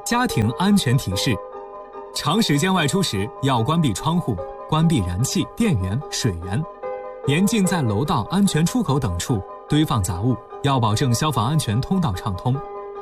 家庭安全提示：长时间外出时要关闭窗户、关闭燃气、电源、水源，严禁在楼道安全出口等处堆放杂物，要保证消防安全通道畅通。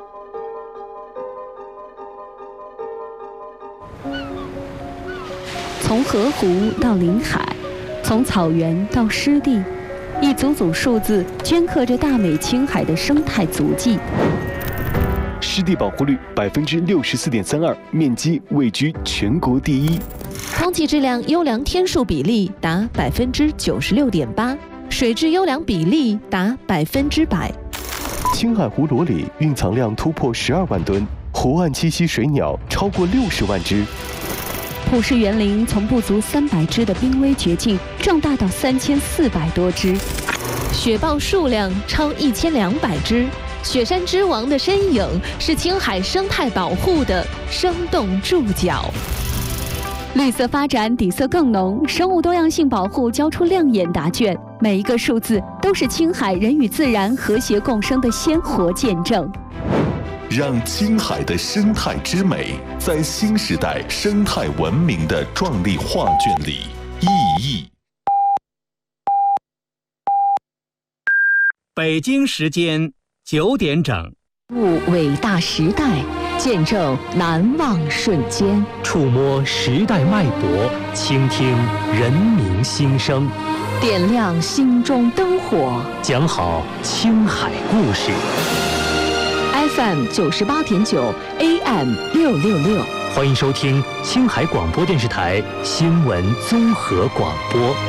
从河湖到临海，从草原到湿地，一组组数字镌刻着大美青海的生态足迹。 湿地保护率64.32%，面积位居全国第一。 空气质量优良天数比例达96.8%，水质优良比例达100%。 青海湖裸里蕴藏量突破12万吨，湖岸栖息水鸟超过60万只。 普氏园林从不足300只的濒危绝境壮大到3400多只， 雪豹数量超1200只。雪山之王的身影是青海生态保护的生动注脚。 绿色发展底色更浓，生物多样性保护交出亮眼答卷，每一个数字都是青海人与自然和谐共生的鲜活见证。 让青海的生态之美在新时代生态文明的壮丽画卷里熠熠。 北京时间9点整， 录伟大时代，见证难忘瞬间， 触摸时代脉搏，倾听人民心声， 点亮心中灯火， 讲好青海故事。 FM 98.9 AM 666， 欢迎收听青海广播电视台新闻综合广播。